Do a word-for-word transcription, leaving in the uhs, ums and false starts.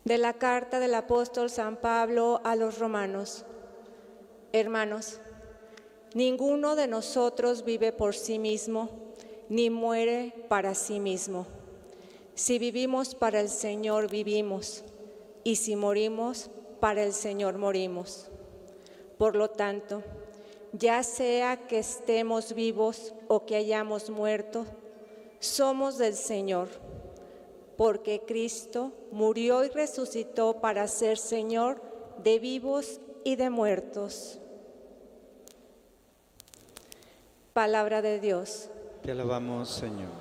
De la carta del apóstol San Pablo a los romanos. Hermanos, ninguno de nosotros vive por sí mismo, ni muere para sí mismo. Si vivimos, para el Señor vivimos, y si morimos, para el Señor morimos. Por lo tanto, ya sea que estemos vivos o que hayamos muerto, somos del Señor, porque Cristo murió y resucitó para ser Señor de vivos y de muertos. Palabra de Dios. Te alabamos, Señor.